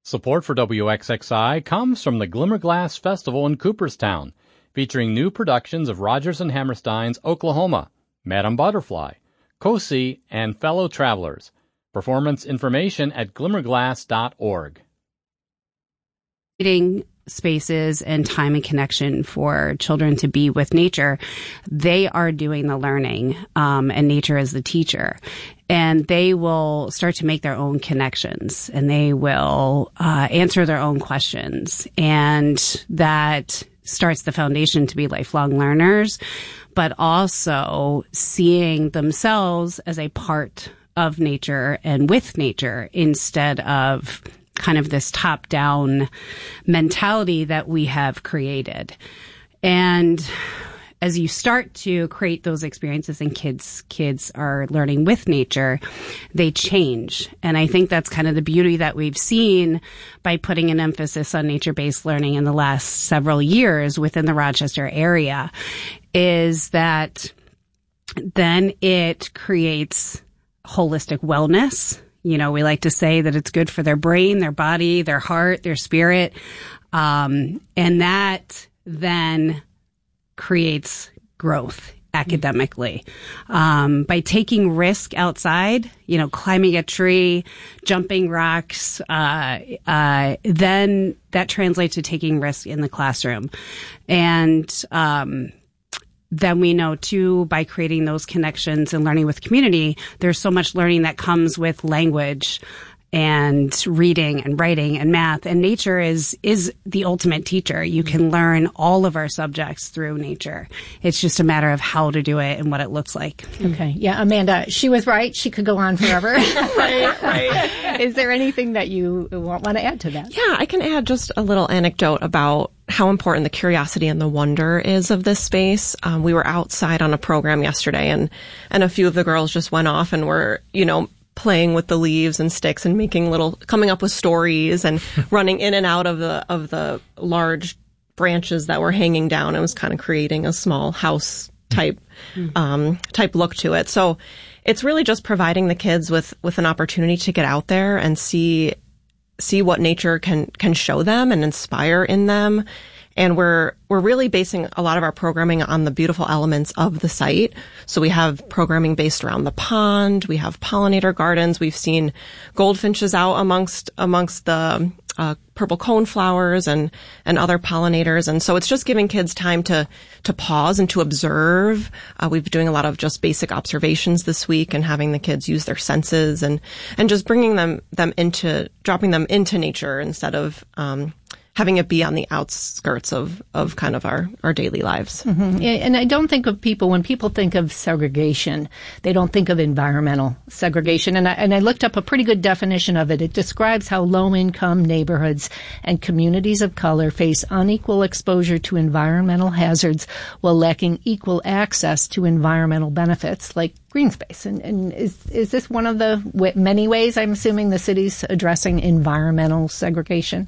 Support for WXXI comes from the Glimmerglass Festival in Cooperstown, featuring new productions of Rodgers and Hammerstein's Oklahoma, Madame Butterfly, Cosi, and Fellow Travelers. Performance information at glimmerglass.org. Creating spaces and time and connection for children to be with nature, they are doing the learning, and nature is the teacher. And they will start to make their own connections, and they will answer their own questions. And that starts the foundation to be lifelong learners, but also seeing themselves as a part of nature and with nature instead of kind of this top-down mentality that we have created. And as you start to create those experiences and kids are learning with nature, they change. And I think that's kind of the beauty that we've seen by putting an emphasis on nature-based learning in the last several years within the Rochester area, is that then it creates holistic wellness. You know, we like to say that it's good for their brain, their body, their heart, their spirit. And that then creates growth academically. By taking risk outside, you know, climbing a tree, jumping rocks, then that translates to taking risk in the classroom. And then we know, too, by creating those connections and learning with community, there's so much learning that comes with language and reading and writing and math. And nature is the ultimate teacher. You can learn all of our subjects through nature. It's just a matter of how to do it and what it looks like. Okay. Yeah, Amanda, she was right. She could go on forever. Right. Is there anything that you want to add to that? Yeah, I can add just a little anecdote about how important the curiosity and the wonder is of this space. We were outside on a program yesterday, and a few of the girls just went off and were, playing with the leaves and sticks and coming up with stories and running in and out of the large branches that were hanging down. It was kind of creating a small house type look to it. So it's really just providing the kids with an opportunity to get out there and see what nature can show them and inspire in them. And we're really basing a lot of our programming on the beautiful elements of the site. So we have programming based around the pond. We have pollinator gardens. We've seen goldfinches out amongst the purple coneflowers and other pollinators. And so it's just giving kids time to pause and to observe. We've been doing a lot of just basic observations this week and having the kids use their senses and just bringing dropping them into nature instead of having it be on the outskirts of kind of our daily lives. Mm-hmm. And I don't think of when people think of segregation, they don't think of environmental segregation. And I looked up a pretty good definition of it. It describes how low-income neighborhoods and communities of color face unequal exposure to environmental hazards while lacking equal access to environmental benefits like green space. And is this one of the many ways, I'm assuming, the city's addressing environmental segregation?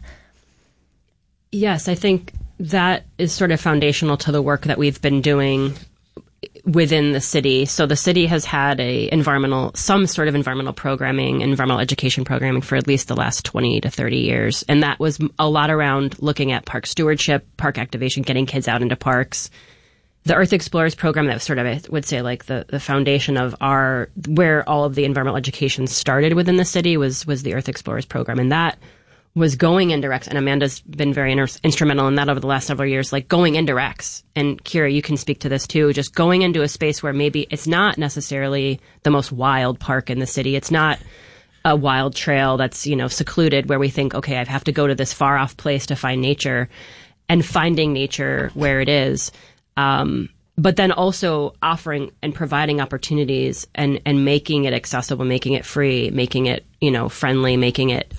Yes, I think that is sort of foundational to the work that we've been doing within the city. So the city has had some sort of environmental programming, environmental education programming for at least the last 20 to 30 years. And that was a lot around looking at park stewardship, park activation, getting kids out into parks. The Earth Explorers program, that was sort of, I would say, like the foundation of where all of the environmental education started within the city was the Earth Explorers program. And that was going into Rex, and Amanda's been very instrumental in that over the last several years, like going into Rex. And Kira, you can speak to this too, just going into a space where maybe it's not necessarily the most wild park in the city. It's not a wild trail that's, secluded where we think, okay, I have to go to this far off place to find nature, and finding nature where it is. But then also offering and providing opportunities and making it accessible, making it free, making it, friendly, making it,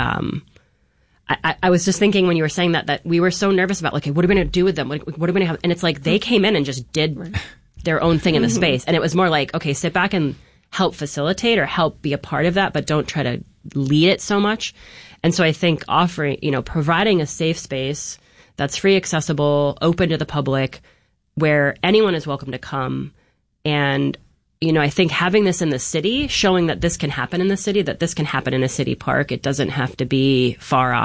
I was just thinking when you were saying that we were so nervous about, like, what are we going to do with them? What are we going to have? And it's like they came in and just did their own thing in the space. And it was more like, okay, sit back and help facilitate or help be a part of that, but don't try to lead it so much. And so I think providing a safe space that's free, accessible, open to the public, where anyone is welcome to come. And I think having this in the city, showing that this can happen in the city, that this can happen in a city park, it doesn't have to be far off.